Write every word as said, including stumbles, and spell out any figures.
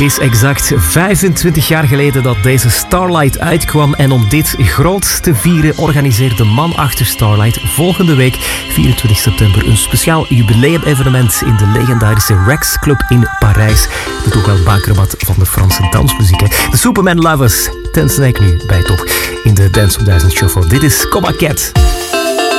Het is exact vijfentwintig jaar geleden dat deze Starlight uitkwam en om dit groot te vieren organiseert de man achter Starlight volgende week, vierentwintig september, een speciaal jubileum-evenement in de legendarische Rex Club in Parijs. Dat is ook wel bakermat van de Franse dansmuziek. Hè. De Superman Lovers, Ten Snake nu bij Top in de Dance op duizend Shuffle. Dit is Coma Cat.